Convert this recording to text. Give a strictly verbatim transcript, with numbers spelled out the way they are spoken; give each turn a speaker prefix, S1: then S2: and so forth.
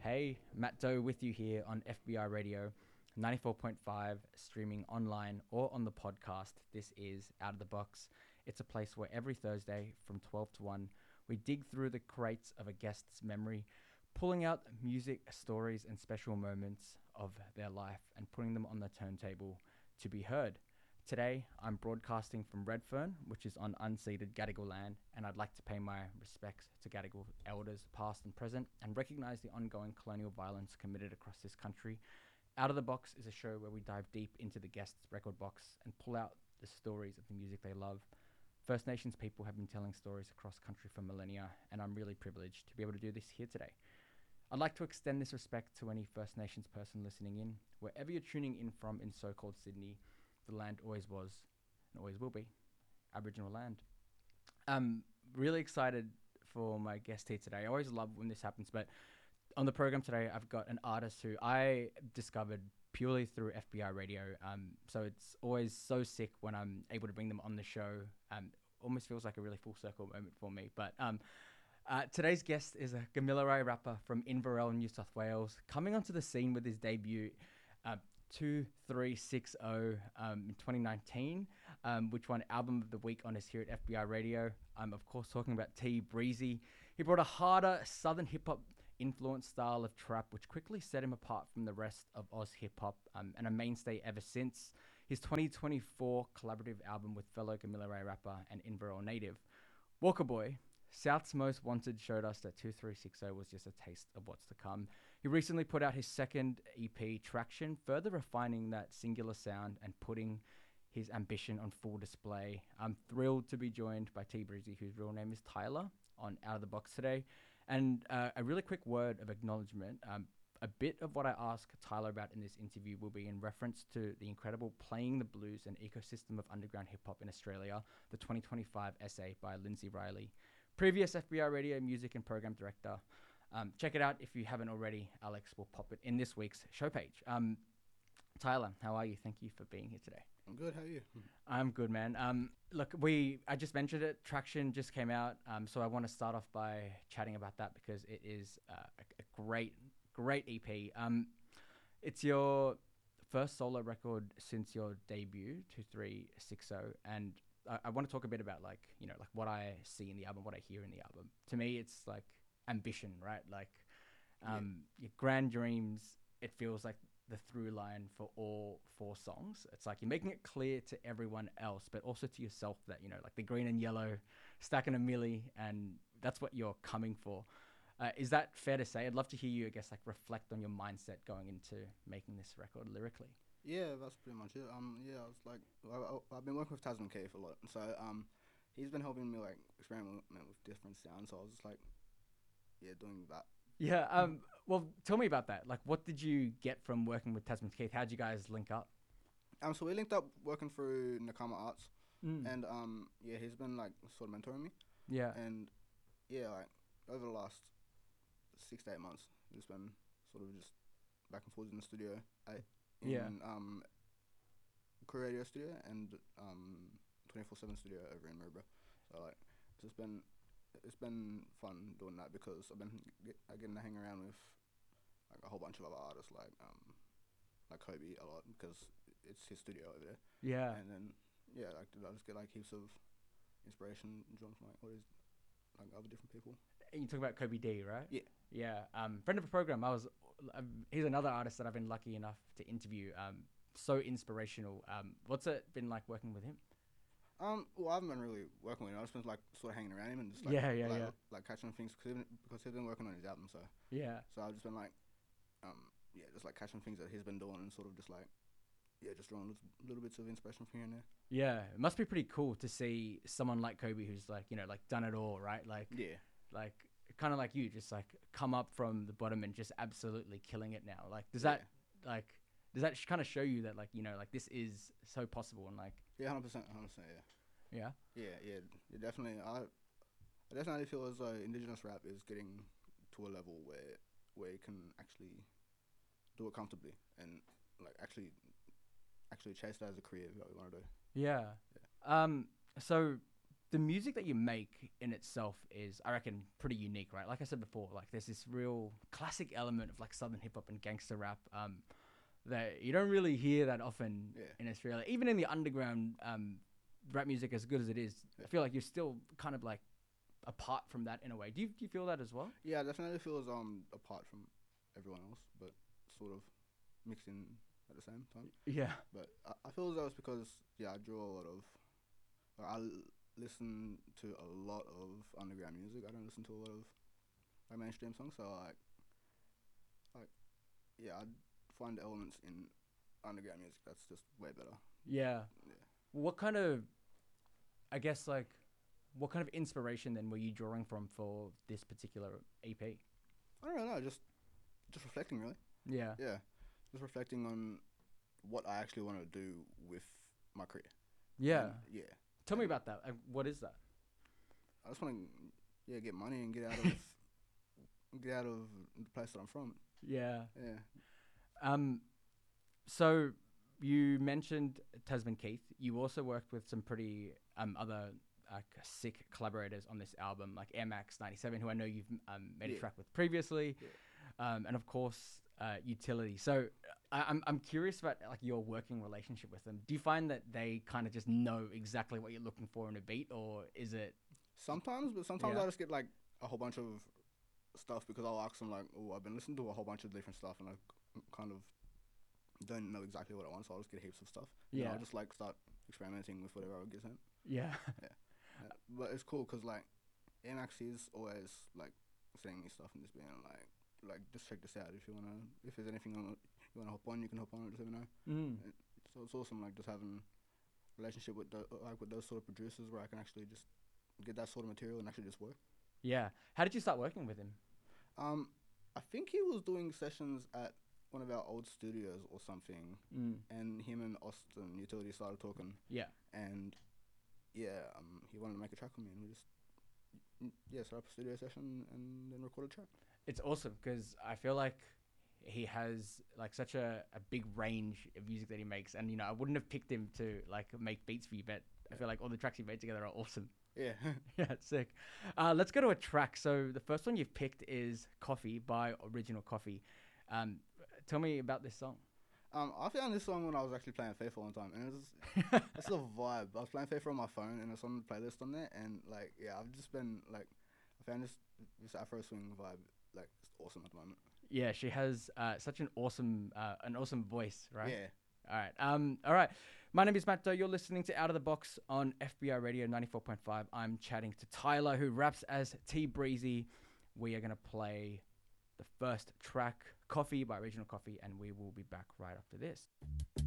S1: Hey, Matt Doe with you here on F B I Radio ninety-four point five, streaming online or on the podcast. This is Out of the Box. It's a place where every Thursday from twelve to one, we dig through the crates of a guest's memory, pulling out music, stories, and special moments of their life and putting them on the turntable to be heard. Today, I'm broadcasting from Redfern, which is on unceded Gadigal land, and I'd like to pay my respects to Gadigal elders, past and present, and recognise the ongoing colonial violence committed across this country. Out of the Box is a show where we dive deep into the guest's record box and pull out the stories of the music they love. First Nations people have been telling stories across country for millennia, and I'm really privileged to be able to do this here today. I'd like to extend this respect to any First Nations person listening in, wherever you're tuning in from in so-called Sydney. The land always was and always will be Aboriginal land. I'm really excited for my guest here today. I always love when this happens, but on the program today, I've got an artist who I discovered purely through F B I Radio. Um, so it's always so sick when I'm able to bring them on the show. Um, almost feels like a really full circle moment for me. But um, uh, today's guest is a Gamilaroi rapper from Inverell, New South Wales, coming onto the scene with his debut uh, two three six zero um, in twenty nineteen, um, which won Album of the Week on us here at F B I Radio. I'm, of course, talking about T Breezy. He brought a harder southern hip-hop influenced style of trap, which quickly set him apart from the rest of Oz hip-hop, um, and a mainstay ever since. His twenty twenty-four collaborative album with fellow Gamilaroi rapper and Inverell native, Walker Boy, South's Most Wanted, showed us that two three six zero was just a taste of what's to come. He recently put out his second E P, Traction, further refining that singular sound and putting his ambition on full display. I'm thrilled to be joined by T Breezy, whose real name is Tyler, on Out of the Box today. And uh, a really quick word of acknowledgement. Um, a bit of what I ask Tyler about in this interview will be in reference to the incredible Playing the Blues and Ecosystem of Underground Hip Hop in Australia, the twenty twenty-five essay by Lindsay Riley, previous F B I Radio music and program director. Um, check it out if you haven't already. Alex will pop it in this week's show page. Um, Tyler, how are you? Thank you for being here today.
S2: I'm good. How are you?
S1: I'm good, man. Um, look, we I just mentioned it. Traction just came out, um, so I want to start off by chatting about that because it is uh, a, a great, great E P. Um, it's your first solo record since your debut, two three six zero, and I, I want to talk a bit about like you know like what I see in the album, what I hear in the album. To me, it's like ambition, right? Like um, yeah. Your grand dreams. It feels like the through line for all four songs. It's like you're making it clear to everyone else, but also to yourself that, you know, like the green and yellow, stacking a milli, and that's what you're coming for. Uh, is that fair to say? I'd love to hear you, I guess, like reflect on your mindset going into making this record lyrically.
S2: Yeah, that's pretty much it. Um, yeah, I was like, I, I, I've been working with Tasman Keith a lot, so um, he's been helping me like experiment with different sounds. So I was just like, yeah, doing that.
S1: Yeah. Um. Well, tell me about that. Like, what did you get from working with Tasman Keith? How'd you guys link up?
S2: Um, so we linked up working through Nakama Arts,
S1: Mm.
S2: and um, yeah, he's been like sort of mentoring me.
S1: Yeah.
S2: And yeah, like over the last six to eight months, we've just been sort of just back and forth in the studio. I, in,
S1: Yeah.
S2: Um, Crew Radio studio and um twenty-four seven studio over in Maryborough. So like, it's just been it's been fun doing that because I've been get, I getting to hang around with like a whole bunch of other artists like um like Kobe a lot because it's his studio over there.
S1: Yeah.
S2: And then yeah, like I just get like heaps of inspiration drawn from like all these like other different people.
S1: And you talk about Kobe D, right?
S2: Yeah.
S1: Yeah. Um, friend of the program. I was. Um, he's another artist that I've been lucky enough to interview. Um, so inspirational. Um, what's it been like working with him?
S2: Um, well, I haven't been really working with him. I've just been like sort of hanging around him and just like
S1: Yeah, yeah,
S2: like,
S1: yeah.
S2: like catching things cause he's been, because he's been working on his album. So
S1: Yeah.
S2: so I've just been like, um, yeah, just like catching things that he's been doing and sort of just like, yeah, just drawing little, little bits of inspiration from here and there.
S1: Yeah, it must be pretty cool to see someone like Kobe who's like, you know, like done it all, right? Like,
S2: Yeah.
S1: like kind of like you, just like come up from the bottom and just absolutely killing it now. Like, does that like does that sh- kind of show you that like you know like this is so possible and like
S2: Yeah, hundred percent, hundred percent, yeah.
S1: yeah,
S2: Yeah, yeah, yeah, definitely. I, I definitely feel as though Indigenous rap is getting to a level where where you can actually do it comfortably and like actually actually chase that as a career that we want to do.
S1: yeah. Um, so the music that you make in itself is, I reckon, pretty unique, right? Like I said before, like there's this real classic element of like southern hip hop and gangster rap um, that you don't really hear that often
S2: Yeah.
S1: in Australia. Even in the underground um, rap music, as good as it is,
S2: Yeah.
S1: I feel like you're still kind of like apart from that in a way. Do you, do you feel that as well?
S2: Yeah, definitely feels um apart from everyone else, but sort of mixed in at the same time.
S1: Yeah.
S2: But I, I feel as though it's because yeah, I draw a lot of. Like, I l- listen to a lot of underground music. I don't listen to a lot of like mainstream songs. So like, like yeah, I find elements in underground music that's just way better.
S1: Yeah.
S2: Yeah.
S1: What kind of, I guess, like, what kind of inspiration then were you drawing from for this particular E P?
S2: I don't know, just just reflecting really.
S1: Yeah.
S2: Yeah, just reflecting on what I actually want to do with my career.
S1: Yeah.
S2: And, yeah.
S1: Tell me
S2: and
S1: about that. Like, what is that?
S2: I just want to yeah get money and get out of get out of the place that I'm from.
S1: Yeah.
S2: Yeah.
S1: Um, so you mentioned Tasman Keith. You also worked with some pretty um other like sick collaborators on this album, like Air Max ninety-seven, who I know you've um, made
S2: Yeah.
S1: a track with previously,
S2: Yeah.
S1: um, and of course uh, Utility. So I- I'm I'm curious about like your working relationship with them. Do you find that they kind of just know exactly what you're looking for in a beat, or is it?
S2: Sometimes, but sometimes
S1: Yeah.
S2: I just get like a whole bunch of stuff because I'll ask them like, oh, I've been listening to a whole bunch of different stuff and I c- kind of don't know exactly what I want, so I'll just get heaps of stuff. And
S1: Yeah.
S2: I'll just like start experimenting with whatever I get sent.
S1: Yeah.
S2: Uh, but it's cool because like M X is always like sending me stuff and just being like, like just check this out if you wanna, if there's anything on, you wanna hop on, you can hop on. Just let me know.
S1: Mm.
S2: So it's awesome like just having a relationship with the, like with those sort of producers where I can actually just get that sort of material and actually just work.
S1: Yeah. How did you start working with him?
S2: Um, I think he was doing sessions at one of our old studios or something,
S1: Mm.
S2: and him and Austin Utility started talking,
S1: Yeah.
S2: and yeah, um, he wanted to make a track with me, and we just mm, yeah set up a studio session and then recorded a track.
S1: It's awesome because I feel like he has like such a, a big range of music that he makes, and you know I wouldn't have picked him to like make beats for you, but I feel like all the tracks he made together are awesome.
S2: Yeah.
S1: Yeah, it's sick. Uh, let's go to a track. So the first one you've picked is "Coffee" by Original Coffee. Um, tell me about this song.
S2: Um, I found this song when I was actually playing FIFA one time, and it was it's a vibe. I was playing FIFA on my phone, and it's on the playlist on there, and like yeah, I've just been like, I found this this Afro swing vibe like it's awesome at the moment.
S1: Yeah, she has uh, such an awesome uh, an awesome voice, right?
S2: Yeah.
S1: All right. Um. All right. My name is Matt Doe. You're listening to Out of the Box on F B I Radio ninety-four point five. I'm chatting to Tyler, who raps as T Breezy. We are gonna play the first track, "Coffee" by Original Coffee, and we will be back right after this.